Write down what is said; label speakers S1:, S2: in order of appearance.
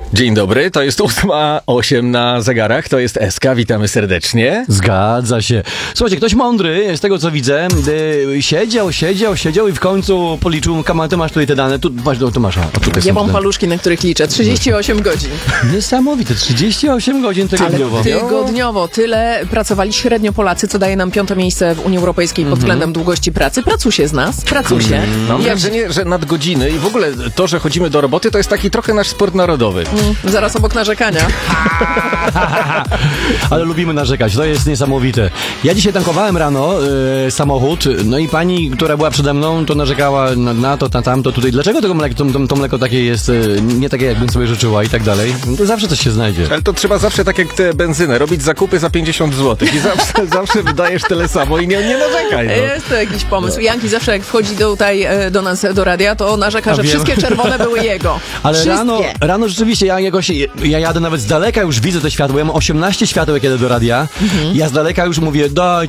S1: Dzień dobry, to jest 8:08 na zegarach, to jest SK, witamy serdecznie.
S2: Zgadza się. Słuchajcie, ktoś mądry, z tego co widzę, siedział i w końcu policzył, ty masz tutaj te dane, tu masz do Tomasza.
S3: Ja mam paluszki, na których liczę. 38 godzin.
S2: Niesamowite, 38 godzin tygodniowo.
S3: Tygodniowo. Tyle pracowali średnio Polacy, co daje nam 5. miejsce w Unii Europejskiej pod względem długości pracy. Pracusie z nas, pracusie.
S1: Mam wrażenie, że nadgodziny i w ogóle to, że chodzimy do roboty, to jest taki trochę nasz sport narodowy.
S3: Zaraz obok narzekania.
S2: Ale lubimy narzekać, to jest niesamowite. Ja dzisiaj tankowałem rano samochód, no i pani, która była przede mną, to narzekała na to, na tamto, tutaj. Dlaczego to mleko takie jest, nie takie, jakbym sobie życzyła i tak dalej? No to zawsze coś się znajdzie.
S1: Ale to trzeba zawsze tak jak tę benzynę, robić zakupy za 50 zł i zawsze wydajesz tyle samo i nie narzekaj. No.
S3: Jest to jakiś pomysł. Janki zawsze jak wchodzi tutaj do nas, do radia, to narzeka, że wszystkie czerwone były jego.
S2: Ale rano rzeczywiście ja jadę nawet z daleka, już widzę te światło. Ja mam 18 światełek, jadę do radia. Ja z daleka już mówię, daj